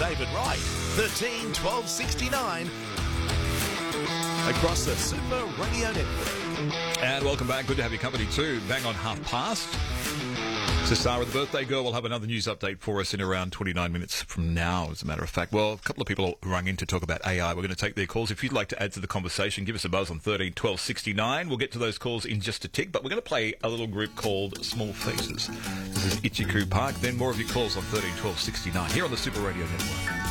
David Wright. The Team 1269 across the Super Radio Network. And welcome back. Good to have your company too. Bang on past. So Sarah, the birthday girl, will have another news update for us in around 29 minutes from now, as a matter of fact. Well, a couple of people rung in to talk about AI. We're going to take their calls. If you'd like to add to the conversation, give us a buzz on 13 12 69. We'll get to those calls in just a tick, but we're going to play a little group called Small Faces. This is Itchy Park. Then more of your calls on 13 12 69 here on the Super Radio Network.